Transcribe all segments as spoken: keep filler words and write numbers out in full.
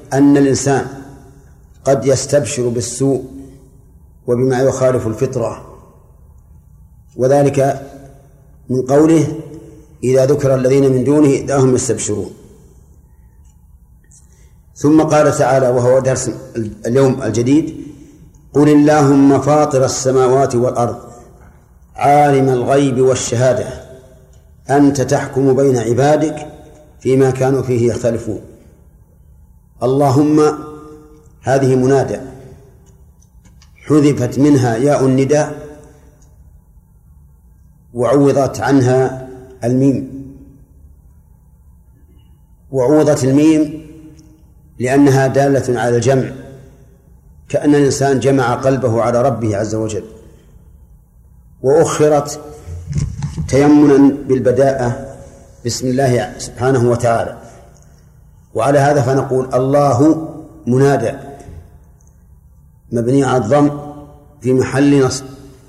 أن الإنسان قد يستبشر بالسوء وبما يخالف الفطرة، وذلك من قوله إذا ذكر الذين من دونه إذا هم يستبشرون. ثم قال تعالى وهو درس اليوم الجديد: قل اللهم فاطر السماوات والأرض عالم الغيب والشهادة أنت تحكم بين عبادك فيما كانوا فيه يختلفون. اللهم هذه منادى حذفت منها ياء النداء وعوضت عنها الميم، وعوضت الميم لأنها دالة على الجمع، كأن الإنسان جمع قلبه على ربه عز وجل، وأخرت تيمنا بالبداءة بسم الله سبحانه وتعالى. وعلى هذا فنقول الله منادى مبني على الضم في محل نصب.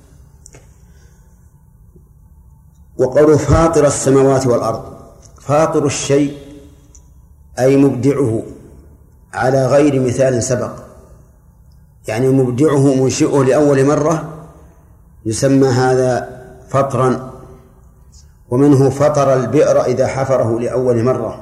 وقوله فاطر السماوات والأرض، فاطر الشيء أي مبدعه على غير مثال سبق، يعني مبدعه منشئه لأول مرة يسمى هذا فطرا. ومنه فطر البئر إذا حفره لأول مرة.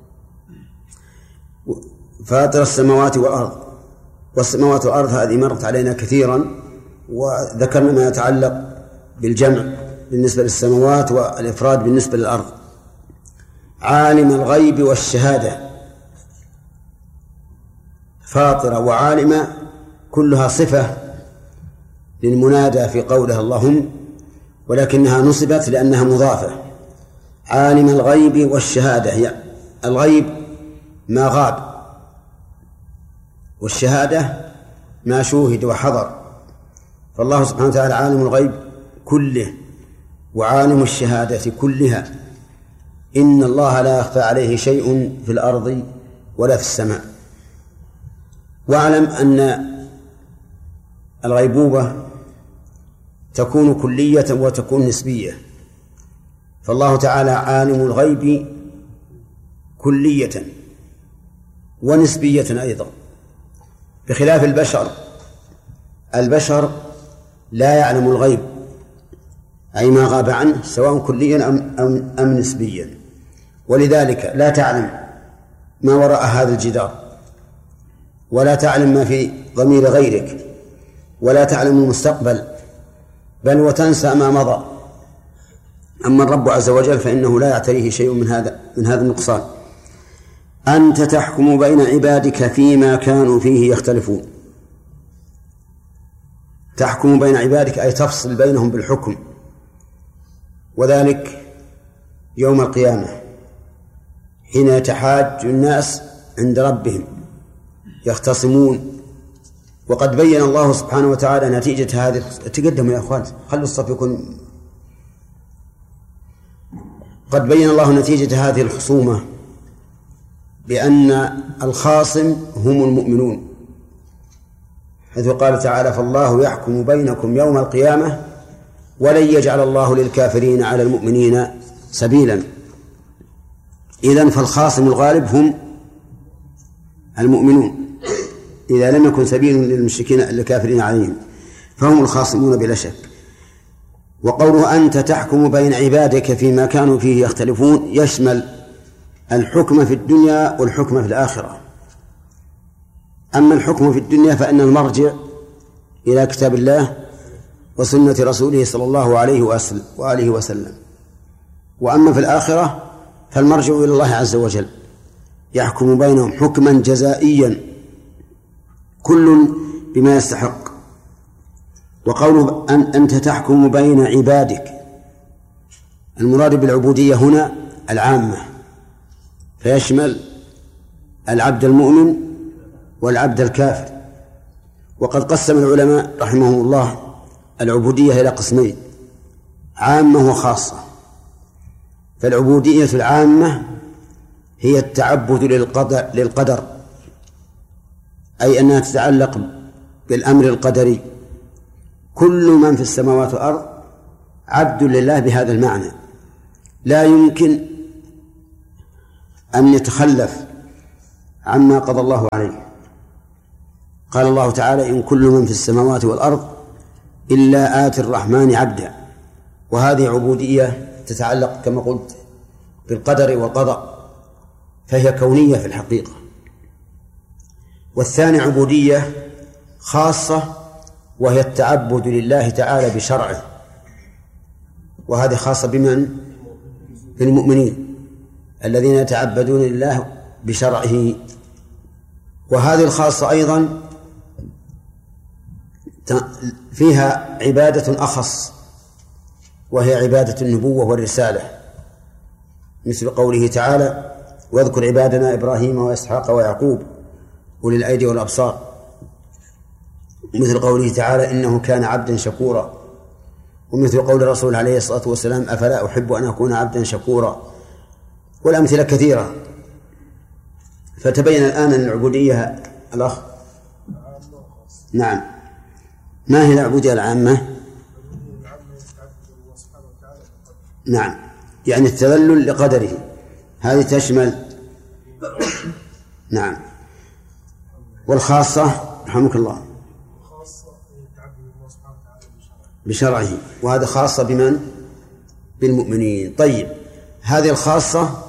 فاطر السماوات والأرض، والسماوات والأرض هذه مرت علينا كثيرا، وذكرنا ما يتعلق بالجمع بالنسبة للسماوات والإفراد بالنسبة للأرض. عالم الغيب والشهادة، فاطرة وعالمة كلها صفة للمنادى في قولها اللهم، ولكنها نصبت لأنها مضافة. عالم الغيب والشهادة، هي الغيب ما غاب، والشهادة ما شوهد وحضر. فالله سبحانه وتعالى عالم الغيب كله وعالم الشهادة كلها. إن الله لا يخفى عليه شيء في الأرض ولا في السماء. واعلم أن الغيبوبة تكون كلية وتكون نسبية، فالله تعالى عالم الغيب كلية ونسبية أيضا، بخلاف البشر. البشر لا يعلم الغيب أي ما غاب عنه سواء كليا أم, أم, أم نسبيا، ولذلك لا تعلم ما وراء هذا الجدار، ولا تعلم ما في ضمير غيرك، ولا تعلم المستقبل، بل وتنسى ما مضى. أما الرب عز وجل فإنه لا يعتريه شيء من هذا من هذا النقصان. أنت تحكم بين عبادك فيما كانوا فيه يختلفون. تحكم بين عبادك أي تفصل بينهم بالحكم، وذلك يوم القيامة حين يتحاج الناس عند ربهم يختصمون. وقد بين الله سبحانه وتعالى نتيجة هذه. تقدموا يا أخوان، خلوا الصف يكون. قد بين الله نتيجة هذه الخصومة بأن الخاصم هم المؤمنون، حيث قال تعالى فالله يحكم بينكم يوم القيامة ولن يجعل الله للكافرين على المؤمنين سبيلا. إذن فالخاصم الغالب هم المؤمنون، إذا لم يكن سبيل للمشركين الكافرين عليهم فهم الخاصمون بلا شك. وقوله أنت تحكم بين عبادك فيما كانوا فيه يختلفون يشمل الحكم في الدنيا والحكم في الآخرة. أما الحكم في الدنيا فإن المرجع إلى كتاب الله وسنة رسوله صلى الله عليه وآله وسلم. وأما في الآخرة فالمرجع إلى الله عز وجل يحكم بينهم حكما جزائيا كل بما يستحق. وقوله أن أنت تحكم بين عبادك، المراد بالعبودية هنا العامة، فيشمل العبد المؤمن والعبد الكافر. وقد قسم العلماء رحمهم الله العبودية إلى قسمين، عامة وخاصة. فالعبودية العامة هي التعبد للقدر, للقدر أي أنها تتعلق بالأمر القدري. كل من في السماوات والأرض عبد لله بهذا المعنى، لا يمكن أن يتخلف عما قضى الله عليه. قال الله تعالى: إن كل من في السماوات والأرض إلا آتي الرحمن عبدا. وهذه عبودية تتعلق كما قلت بالقدر والقضاء، فهي كونية في الحقيقة. والثاني عبودية خاصة، وهي التعبد لله تعالى بشرعه، وهذه خاصة بمن؟ بالمؤمنين الذين يتعبدون لله بشرعه. وهذه الخاصة أيضا فيها عبادة أخص، وهي عبادة النبوة والرسالة، مثل قوله تعالى: واذكر عبادنا إبراهيم وإسحاق ويعقوب أولي الأيدي والأبصار، مثل قوله تعالى: إنه كان عبدا شكورا، ومثل قول الرسول عليه الصلاة والسلام: أفلا أحب أن أكون عبدا شكورا، والأمثلة كثيرة. فتبين الآن أن العبودية الأخ نعم. ما هي العبودية العامة؟ نعم، يعني التذلل لقدره، هذه تشمل نعم. والخاصة رحمك الله بشرعه، وهذا خاصة بمن؟ بالمؤمنين. طيب، هذه الخاصة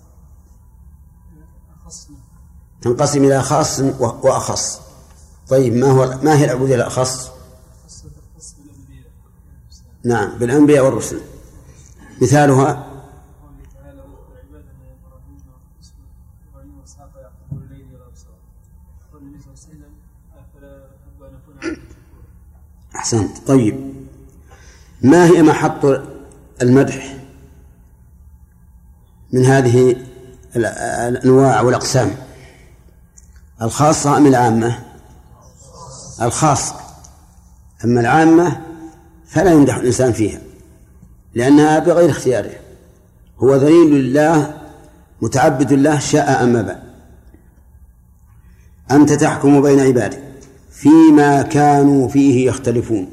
تنقسم إلى خاص وأخص. طيب، ما هو ما هي العبودية الأخص؟ نعم، بالأنبياء والرسل. مثالها أحسنت. طيب، ما هي محط المدح من هذه الأنواع والأقسام؟ الخاصة أم العامة؟ الخاصة. أما العامة فلا يمدح الإنسان فيها، لأنها بغير اختياره، هو ذليل لله متعبد الله شاء أم أبى. أنت تحكم بين عبادك فيما كانوا فيه يختلفون.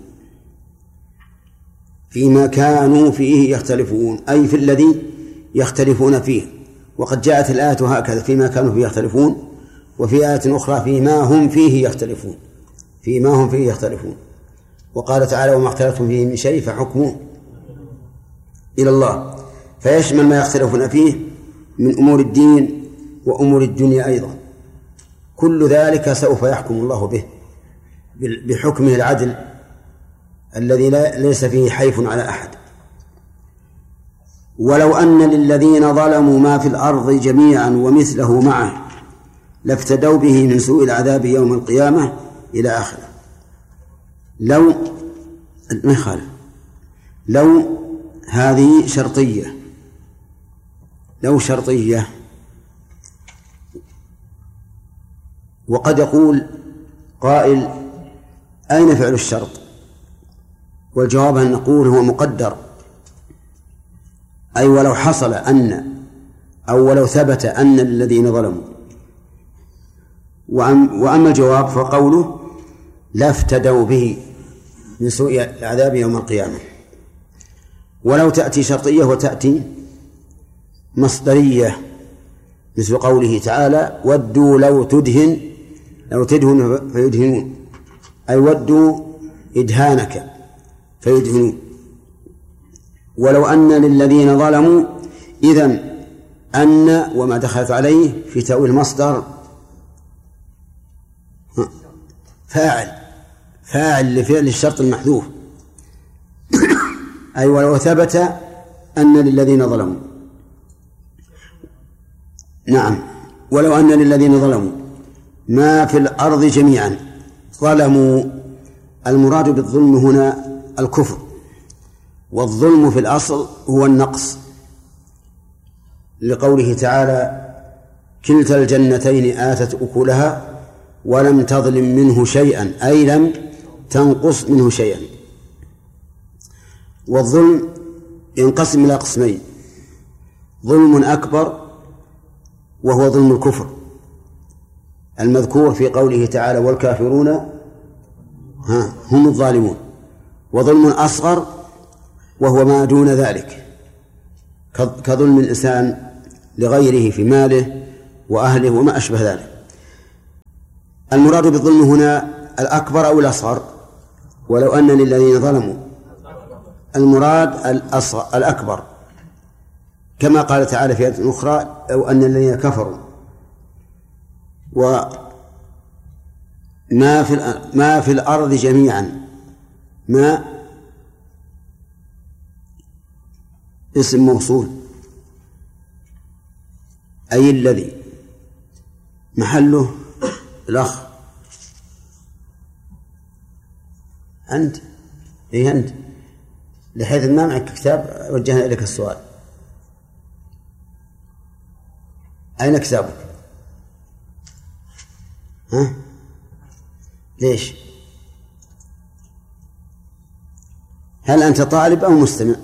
فيما كانوا فيه يختلفون أي في الذي يختلفون فيه. وقد جاءت الآية هكذا: فيما كانوا فيه يختلفون، وفي آية أخرى: فيما هم فيه يختلفون. فيما هم فيه يختلفون. وقال تعالى: وما اختلفتم فيه من شيء فحكمه إلى الله، فيشمل ما يختلفون فيه من أمور الدين وأمور الدنيا أيضا. كل ذلك سوف يحكم الله به بحكمه العدل الذي ليس فيه حيف على أحد. ولو أن للذين ظلموا ما في الأرض جميعا ومثله معه لافتدوا به من سوء العذاب يوم القيامة إلى آخره. لو ما يخالف، لو هذه شرطية، لو شرطية. وقد يقول قائل: أين فعل الشرط؟ والجواب أن نقول هو مقدر، أي ولو حصل أن أو ولو ثبت أن الذين ظلموا. وأما الجواب فقوله: لا افتدوا به من سوء العذاب يوم القيامة. ولو تأتي شرطية وتأتي مصدرية، مثل قوله تعالى: ودوا لو تدهن لو تدهن فيدهنون، أي ودوا إدهانك فيدهنون. ولو أن للذين ظلموا، إذن أن وما دخلت عليه في تأويل المصدر فاعل فاعل لفعل الشرط المحذوف، أي ولو ثبت أن للذين ظلموا. نعم، ولو أن للذين ظلموا ما في الأرض جميعا. ظلموا، المراد بالظلم هنا الكفر، والظلم في الأصل هو النقص، لقوله تعالى: كلتا الجنتين آتت أكلها ولم تظلم منه شيئا، أي لم تنقص منه شيئا. والظلم ينقسم إلى قسمين: ظلم أكبر وهو ظلم الكفر المذكور في قوله تعالى: والكافرون ها هم الظالمون. وظلم أصغر وهو ما دون ذلك، كظلم الإنسان لغيره في ماله وأهله وما أشبه ذلك. المراد بالظلم هنا الأكبر أو الأصغر؟ ولو أن للذين ظلموا، المراد الأصغر الأكبر، كما قال تعالى في آية أخرى لو أن الذين كفروا وما في ما في الأرض جميعا، ما اسم موصول أي الذي محله الأخ أنت إيه أنت لحيث ما معك كتاب وجهنا إليك السؤال. أين كتابك؟ ها؟ ليش؟ هل أنت طالب أو مستمع؟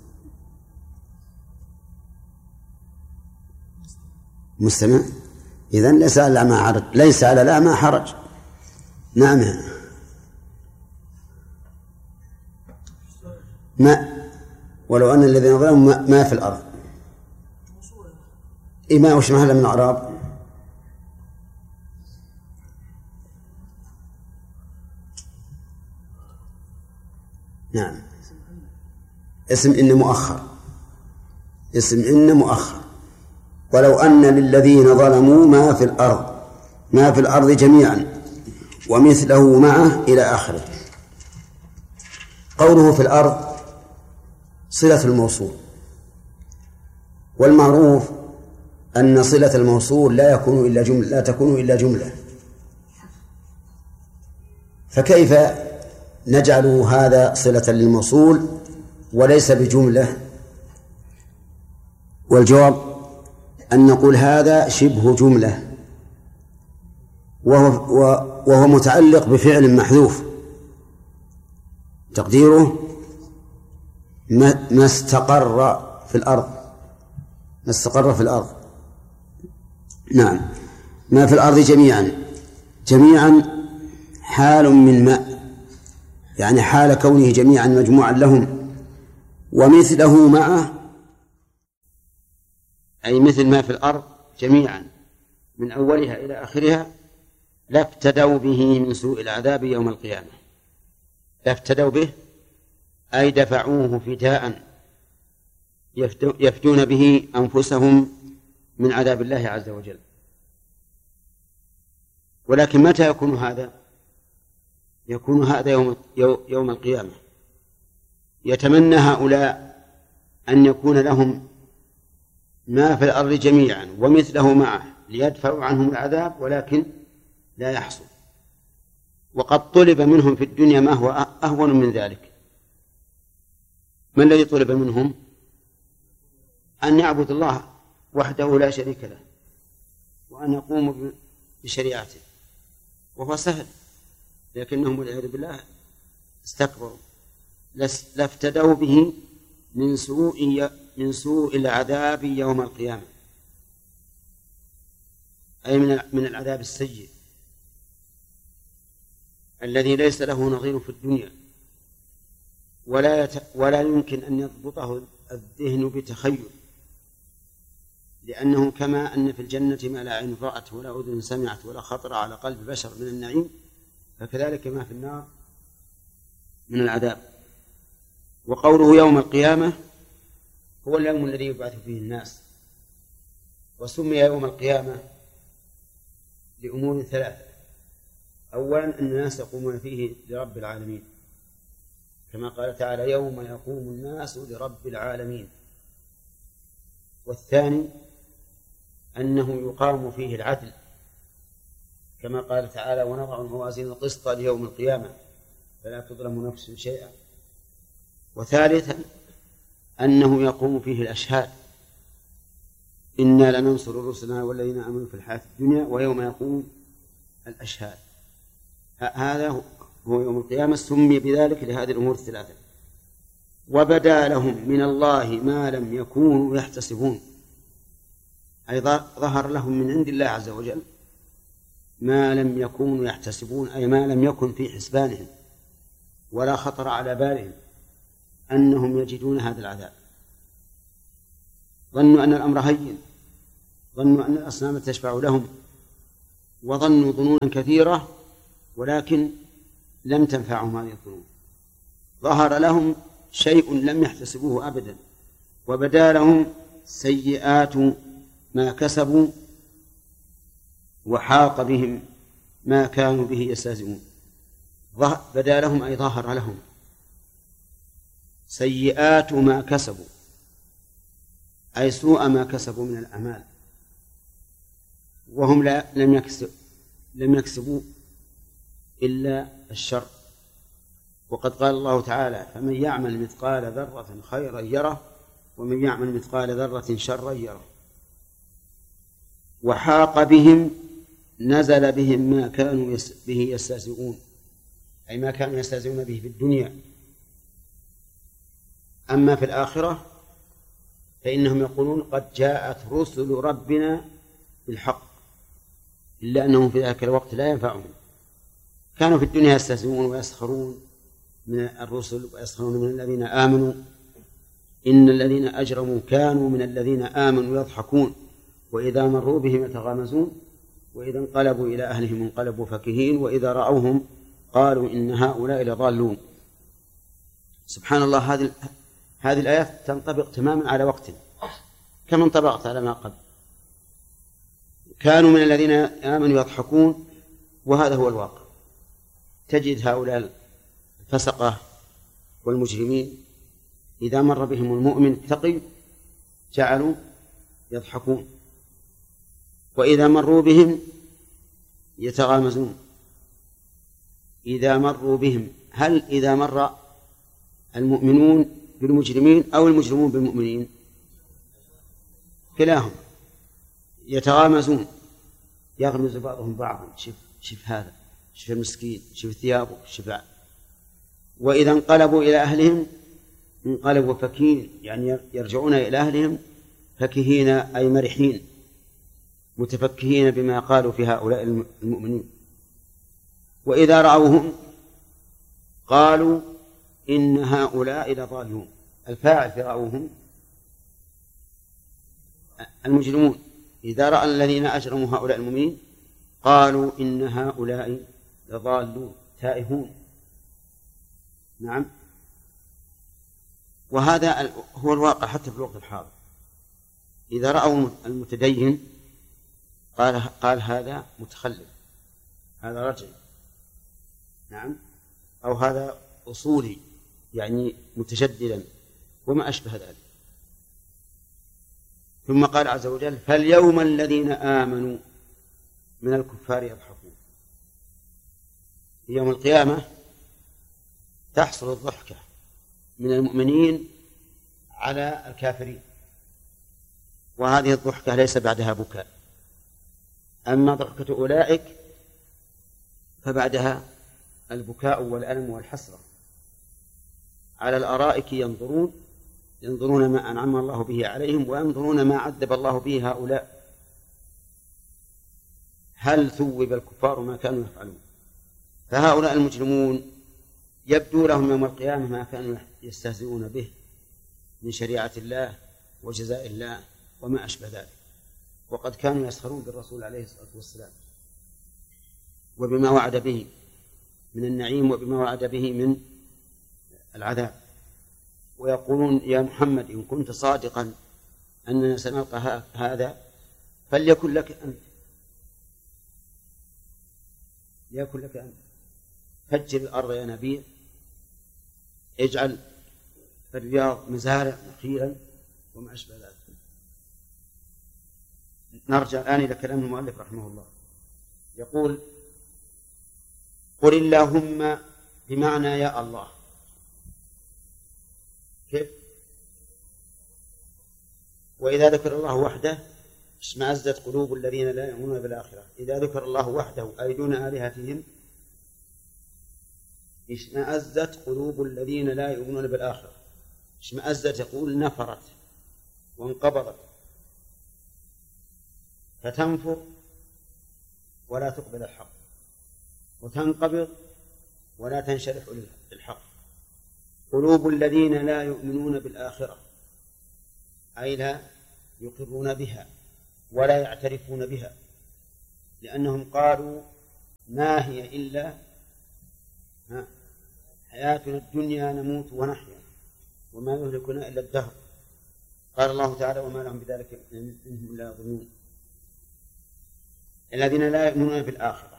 مستمع. إذن ليس على الأعمى حرج، ليس على الأعمى حرج. نعم. ما ولو أن الذين ظلموا ما في الأرض إيه ما وش محل من الأعراب؟ نعم اسم إن مؤخر، اسم إن مؤخر. ولو أن للذين ظلموا ما في الأرض، ما في الأرض جميعا ومثله معه إلى آخره. قوله في الأرض صلة الموصول، والمعروف أن صلة الموصول لا يكون إلا جملة، لا تكون إلا جملة، فكيف نجعل هذا صلة للموصول وليس بجملة؟ والجواب أن نقول هذا شبه جملة، وهو, وهو متعلق بفعل محذوف تقديره ما استقر في الأرض، ما استقر في الأرض. نعم ما في الأرض جميعا، جميعا حال من ماء، يعني حال كونه جميعا مجموعا لهم، ومثله معه أي مثل ما في الأرض جميعا من أولها إلى آخرها لافتدوا به من سوء العذاب يوم القيامة. لافتدوا به أي دفعوه فداء يفدون به أنفسهم من عذاب الله عز وجل. ولكن متى يكون هذا؟ يكون هذا يوم, يوم القيامة. يتمنى هؤلاء أن يكون لهم ما في الأرض جميعا ومثله معه ليدفعوا عنهم العذاب، ولكن لا يحصل. وقد طلب منهم في الدنيا ما هو أهون من ذلك. ما الذي طلب منهم؟ أن يعبد الله وحده لا شريك له، وأن يقوموا بشريعته، وهو سهل، لكنهم والعياذ بالله استكبروا. لافتدوا به من سوء من سوء العذاب يوم القيامة، أي من من العذاب السيء الذي ليس له نظير في الدنيا، ولا يت... ولا يمكن أن يضبطه الذهن بتخيل، لأنه كما أن في الجنة ما لا عين رأت ولا أذن سمعت ولا خطر على قلب بشر من النعيم، فكذلك ما في النار من العذاب. وقوله يوم القيامة هو اليوم الذي يبعث فيه الناس، وسمي يوم القيامة لأمور ثلاثة. أولا أن الناس يقومون فيه لرب العالمين، كما قال تعالى يوم يقوم الناس لرب العالمين. والثاني أنه يقام فيه العدل، كما قال تعالى ونضع الموازين القسط ليوم القيامة فلا تظلم نفس شيئا. وثالثا أنه يقوم فيه الأشهاد، إنا لننصر رسلنا والذين آمنوا في الحياة الدنيا ويوم يقوم الأشهاد. هذا هو يوم القيامة، سمي بذلك لهذه الأمور الثلاثة. وبدا لهم من الله ما لم يكونوا يحتسبون، أي ظهر لهم من عند الله عز وجل ما لم يكونوا يحتسبون، أي ما لم يكن في حسبانهم ولا خطر على بالهم أنهم يجدون هذا العذاب. ظنوا أن الأمر هين ظنوا أن الأصنام تشفع لهم، وظنوا ظنونا كثيرة ولكن لم تنفعهم هذه الظنون. ظهر لهم شيء لم يحتسبوه أبدا، وبدا لهم سيئات ما كسبوا، وحاق بهم ما كانوا به يستهزئون. بدا لهم أي ظهر لهم سيئات ما كسبوا، أي سوء ما كسبوا من الأعمال، وهم لا لم يكسب لم يكسبوا إلا الشر. وقد قال الله تعالى: فمن يعمل مثقال ذرة خيرا يره ومن يعمل مثقال ذرة شرا يره. وحاق بهم نزل بهم ما كانوا به يستهزئون، أي ما كانوا يستهزئون به في الدنيا. أما في الآخرة فإنهم يقولون: قد جاءت رسل ربنا بالحق، إلا أنهم في ذلك الوقت لا ينفعهم. كانوا في الدنيا يستهزئون ويسخرون من الرسل ويسخرون من الذين آمنوا. إن الذين أجرموا كانوا من الذين آمنوا يضحكون وإذا مروا بهم يتغامزون وإذا انقلبوا إلى أهلهم انقلبوا فكهين وإذا رأوهم قالوا إن هؤلاء لضالون. سبحان الله، هذه هذه الآيات تنطبق تماما على وقت كما انطبقت على ما قبل. كانوا من الذين آمنوا يضحكون، وهذا هو الواقع. تجد هؤلاء الفسقة والمجرمين إذا مر بهم المؤمن التقي جعلوا يضحكون، وإذا مروا بهم يتغامزون. إذا مروا بهم، هل إذا مر المؤمنون بالمجرمين أو المجرمون بالمؤمنين؟ كلاهم يتغامزون، يغمز بعضهم بعضا: شوف شوف هذا، شوف المسكين، شوف ثيابه، شوف. وإذا انقلبوا إلى أهلهم انقلبوا فكين، يعني يرجعون إلى أهلهم فكهين أي مرحين متفكهين بما قالوا في هؤلاء المؤمنين. وإذا رأوهم قالوا إن هؤلاء لضالون. الفاعل في رأوهم المجرمون. إذا رأى الذين أجرموا هؤلاء المؤمنين قالوا إن هؤلاء لضالون تائهون. نعم، وهذا هو الواقع حتى في الوقت الحاضر. إذا رأوا المتدين قال قال هذا متخلف، هذا رجل، نعم، أو هذا أصولي يعني متشددا وما أشبه ذلك. ثم قال عز وجل: فاليوم الذين آمنوا من الكفار يضحكون. في يوم القيامة تحصل الضحكة من المؤمنين على الكافرين، وهذه الضحكة ليس بعدها بكاء. أما ضحكة أولئك فبعدها البكاء والألم والحسرة. على الأرائك ينظرون ينظرون ما أنعم الله به عليهم وينظرون ما عذب الله به هؤلاء. هل ثوب الكفار ما كانوا يفعلون؟ فهؤلاء المجرمون يبدو لهم يوم القيامة ما كانوا يستهزئون به من شريعة الله وجزاء الله وما أشبه ذلك، وقد كانوا يسخرون بالرسول عليه الصلاة والسلام وبما وعد به من النعيم وبما وعد به من العذاب، ويقولون: يا محمد إن كنت صادقا أننا سنلقى هذا فليكن لك أنت ليكن لك أنت فجر الأرض ينابيع، اجعل في الرياض مزارع نخيلا وما أشبه ذلك. نرجع الآن إلى كلام المؤلف رحمه الله. يقول: قل اللهم بمعنى يا الله. كيف؟ وإذا ذكر الله وحده اشمأزت قلوب الذين لا يؤمنون بالآخرة. إذا ذكر الله وحده أي دون آلهتهم اشمأزت قلوب الذين لا يؤمنون بالآخرة. اشمأزت يقول نفرت وانقبضت، فتنفر ولا تقبل الحق، وتنقبض ولا تنشرح للحق. قلوب الذين لا يؤمنون بالآخرة أي لا يقرون بها ولا يعترفون بها، لأنهم قالوا ما هي إلا حياتنا الدنيا نموت ونحيا وما يهلكنا إلا الدهر. قال الله تعالى وما لهم بذلك منهم إلا يظنون. الذين لا يؤمنون بالآخرة،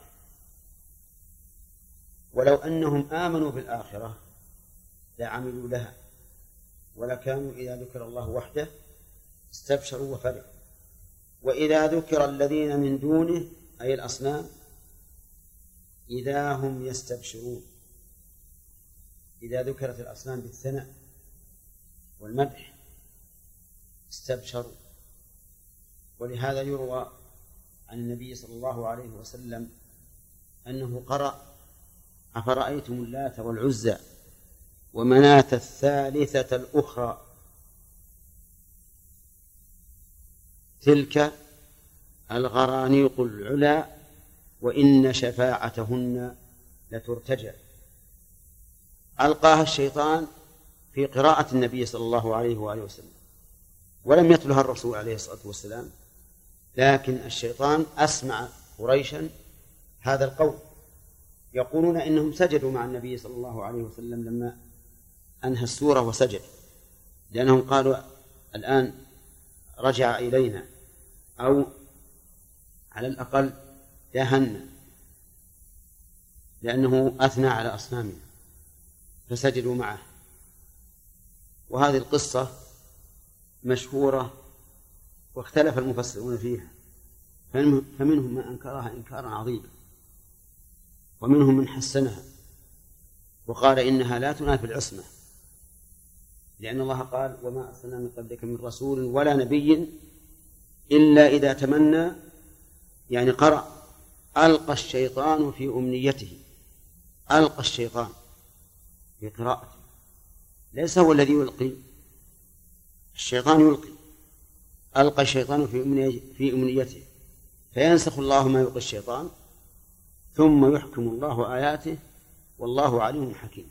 ولو أنهم آمنوا بالآخرة لعملوا لها ولكانوا إذا ذكر الله وحده استبشروا وفرحوا، وإذا ذكر الذين من دونه أي الأصنام إذا هم يستبشرون. إذا ذكرت الأصنام بالثناء والمدح استبشروا. ولهذا يروى عن النبي صلى الله عليه وسلم أنه قرأ أفرأيتم اللات والعزى ومناة الثالثة الأخرى تلك الغرانيق العلا وإن شفاعتهن لترتجى. ألقاها الشيطان في قراءة النبي صلى الله عليه وآله وسلم، ولم يتلها الرسول عليه الصلاة والسلام، لكن الشيطان أسمع قريشا هذا القول. يقولون إنهم سجدوا مع النبي صلى الله عليه وسلم لما أنهى السورة وسجد، لأنهم قالوا الآن رجع إلينا، أو على الأقل داهنا، لأنه أثنى على أصنامنا فسجدوا معه. وهذه القصة مشهورة واختلف المفسرون فيها، فمنهم من أنكرها إنكارا عظيما، ومنهم من حسنها وقال إنها لا تنافي العصمة، لأن الله قال وما أرسلنا من قبلك من رسول ولا نبي إلا إذا تمنى، يعني قرأ ألقى الشيطان في أمنيته. ألقى الشيطان في قراءته، ليس هو الذي يلقي، الشيطان يلقي. ألقى الشيطان في أمنيته فينسخ الله ما يلقي الشيطان ثم يحكم الله آياته والله عليم حكيم.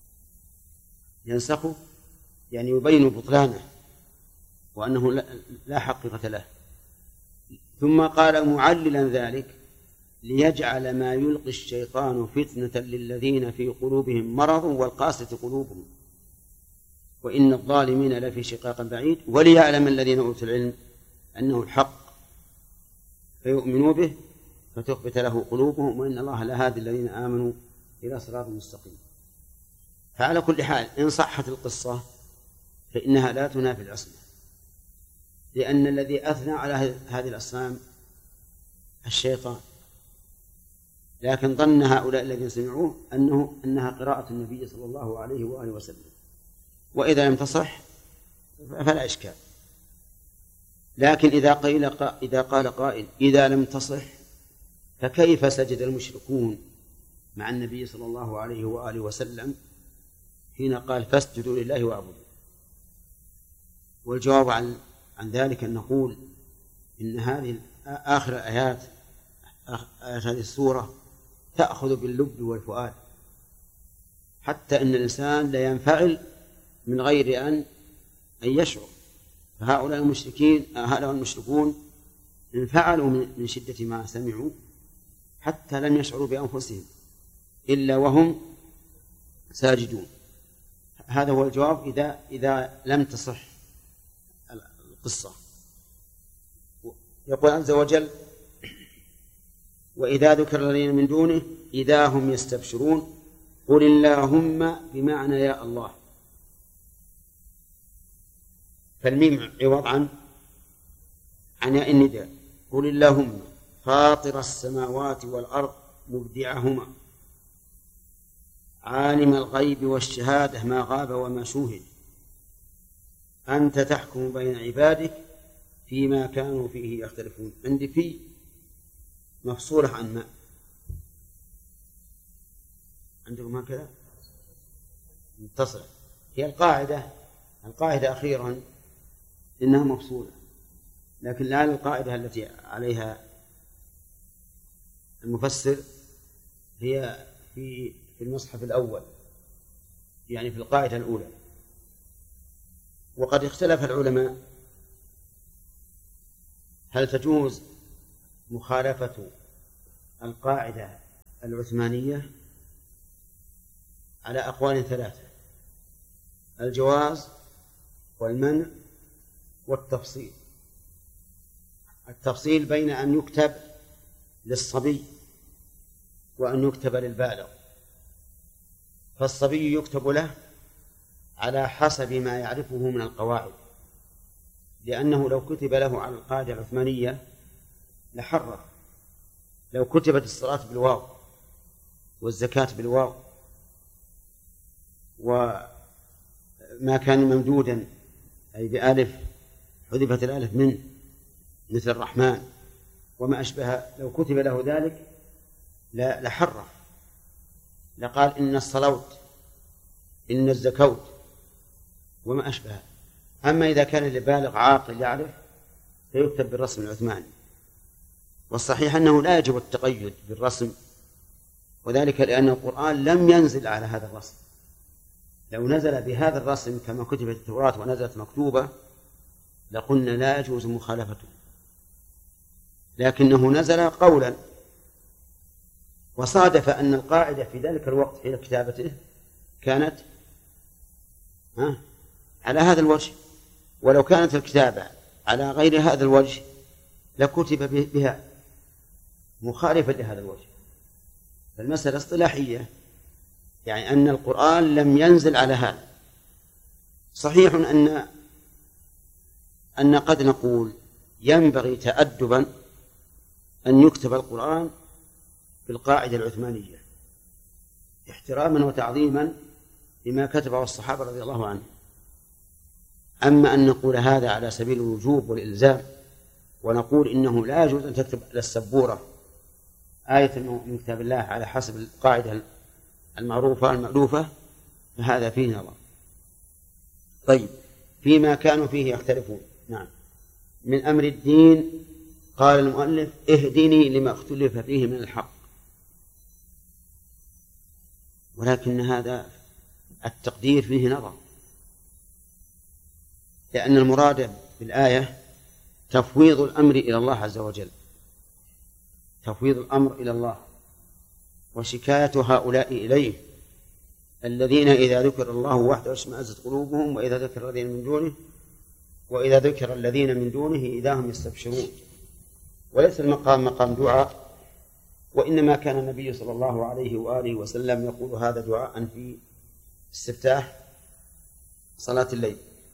ينسخه يعني يبين بطلانه وأنه لا حقيقة له. ثم قال معللا ذلك ليجعل ما يلقي الشيطان فتنة للذين في قلوبهم مرض والقاسية قلوبهم وإن الظالمين لفي شقاق بعيد وليعلم الذين أوتوا العلم أنه الحق فيؤمنوا به فتخبت له قلوبهم وإن الله لهادي الذين آمنوا إلى صراط مستقيم. فعلى كل حال إن صحت القصة فإنها لا تنافي العصمة، لأن الذي أثنى على هذه الأصنام الشيطان، لكن ظن هؤلاء الذين سمعوه أنه أنها قراءة النبي صلى الله عليه وآله وسلم، وإذا لم تصح فلا إشكال. لكن إذا قيل إذا قال قائل إذا لم تصح فكيف سجد المشركون مع النبي صلى الله عليه وآله وسلم حين قال فاسجدوا لله واعبدوا؟ والجواب عن عن ذلك أن نقول إن هذه آخر الآيات آيات هذه السورة تأخذ باللب والفؤاد، حتى أن الإنسان لا ينفعل من غير أن أن يشعر. فهؤلاء المشركين هؤلاء المشركون انفعلوا من شدة ما سمعوا حتى لم يشعروا بأنفسهم إلا وهم ساجدون. هذا هو الجواب إذا إذا لم تصح القصة. يقول عز وجل وإذا ذكر الذين من دونه إذا هم يستبشرون قل اللهم بمعنى يا الله، فالميم عوض عن عن ياء النداء. قل اللهم فاطر السماوات والأرض مبدعهما عالم الغيب والشهادة ما غاب وما شوهد أنت تحكم بين عبادك فيما كانوا فيه يختلفون. عندي في مفصولة عن ما، عندكم هكذا متصلة. هي القاعدة القاعدة أخيرا إنها مفصولة، لكن لا القاعدة التي عليها المفسر هي في في المصحف الأول، يعني في القاعدة الأولى. وقد اختلف العلماء هل تجوز مخالفة القاعدة العثمانية؟ على أقوال ثلاثة: الجواز والمنع والتفصيل. التفصيل بين أن يكتب للصبي وأن يكتب للبالغ، فالصبي يكتب له على حسب ما يعرفه من القواعد، لأنه لو كتب له على القاعدة العثمانية لحرف. لو كتبت الصلاة بالواو والزكاة بالواو وما كان ممدودا أي بألف حذفت الألف منه مثل الرحمن وما أشبه، لو كتب له ذلك لحرف، لقال إن الصلوت إن الزكوت وما أشبه. أما إذا كان لبالغ عاقل يعرف فيكتب بالرسم العثماني. والصحيح أنه لا يجب التقيد بالرسم، وذلك لأن القرآن لم ينزل على هذا الرسم. لو نزل بهذا الرسم كما كتبت التوراة ونزلت مكتوبة لقلنا لا يجوز مخالفته، لكنه نزل قولا، وصادف أن القاعدة في ذلك الوقت حين كتابته كانت على هذا الوجه، ولو كانت الكتابة على غير هذا الوجه لكتب بها مخالفا لهذا الوجه. فالمسألة اصطلاحية، يعني أن القرآن لم ينزل على هذا. صحيح أن أن قد نقول ينبغي تأدبا أن يكتب القرآن بالقاعدة العثمانية احتراما وتعظيما لما كتبه الصحابة رضي الله عنهم. أما أن نقول هذا على سبيل الوجوب والإلزام ونقول إنه لا يجوز أن تكتب على السبورة آية من كتاب الله على حسب القاعدة المعروفة المألوفة، فهذا فيه نظر. طيب، فيما كانوا فيه يختلفون. نعم. من أمر الدين قال المؤلف: اهدني لما اختلف فيه من الحق. ولكن هذا التقدير فيه نظر، لأن المراد بالآية تفويض الأمر إلى الله عز وجل، تفويض الأمر إلى الله وشكاية هؤلاء إليه الذين إذا ذكر الله وحده اشمأزت قلوبهم وإذا ذكر الذين من دونه وإذا ذكر الذين من دونه إذا هم يستبشرون. وليس المقام مقام دعاء، وإنما كان النبي صلى الله عليه وآله وسلم يقول هذا دعاء في استفتاح صلاة الليل.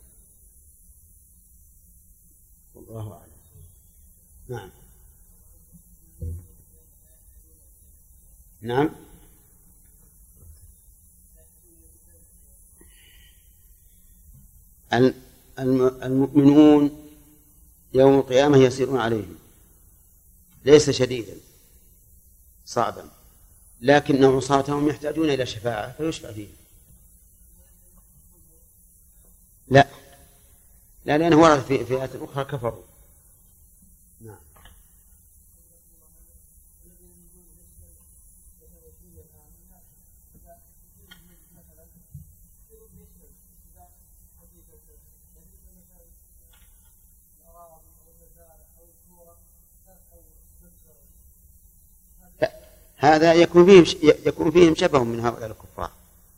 والله أعلم. نعم. نعم. المؤمنون يوم القيامة يسيرون عليهم، ليس شديدا صعبا، لكن عصاتهم يحتاجون إلى شفاعة فيشفع فيهم. لا لا لأنه ورد في فئات أخرى كفروا. نعم. هذا يكون فيهم يكون فيهم شبه من هؤلاء الكفار.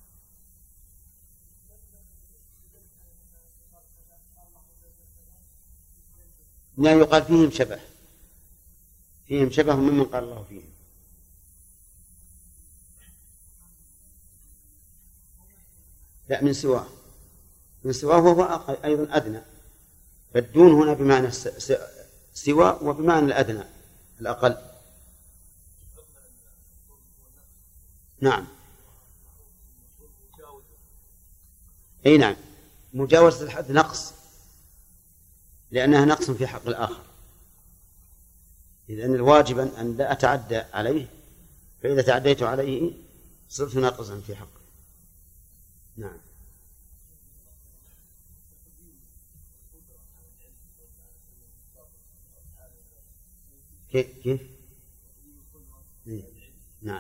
لا يقال فيهم شبه، فيهم شبه ممن قال الله فيهم. لا، من سواه، من سواه وهو أيضا أدنى. فالدون هنا بمعنى سواء وبمعنى الأدنى الأقل. نعم. أي نعم، مجاوزة الحد نقص، لأنها نقص في حق الآخر، إذن الواجب أن لا أتعدى عليه، فإذا تعديت عليه صرت ناقصا في حقه. نعم. كيف كيف نعم.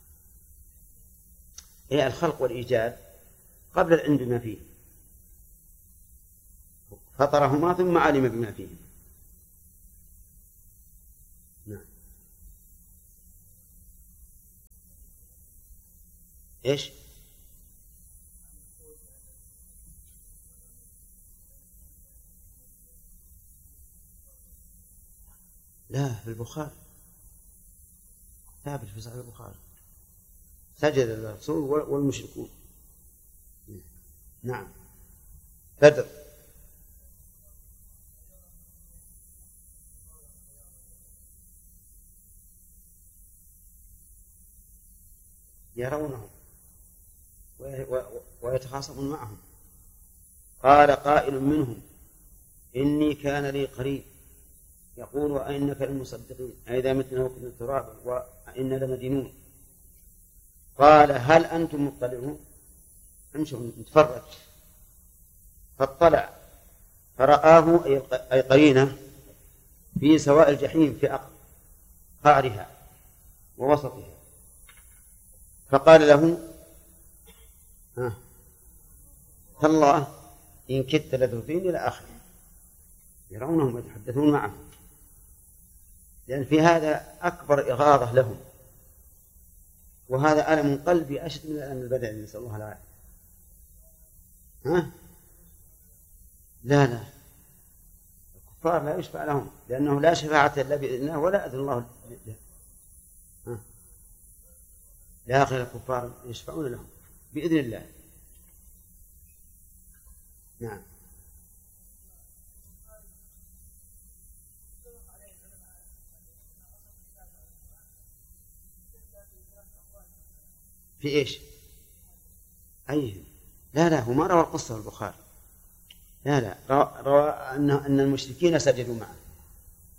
هي الخلق والإيجاد قبل العلم بما فيه، فطرهما ثم علم بما فيه. إيش؟ لا، في البخاري ثابت في صحيح البخاري سجد الرسول والمشركون. نعم. بدر. يرونهم ويتخاصمون معهم. قال قائل منهم إني كان لي قريب يقول وأئنك للمصدقين أئذا متنا وكنا ترابا وإنا لمدينون. قال هل أنتم مطلعون؟ امشوا نتفرج. فاطلع فرآه أي قرينه في سواء الجحيم في قعرها ووسطها. فقال له ها تالله إن كدت لتردين إلى آخره. يرونهم يتحدثون معهم، لأن في هذا أكبر إغاظة لهم، وهذا ألم قلبي أشد من الألم البدني، نسأل الله العافية. ها؟ لا لا، الكفار لا يشفع لهم، لأنه لا شفاعة إلا بإذن الله ولا أذن الله له. ها؟ لا غير الكفار يشفعون لهم بإذن الله. نعم. في إيش؟ أيه؟ لا لا، هو ما روى القصة البخاري. لا لا، روى, روى أن أن المشركين سجدوا معه.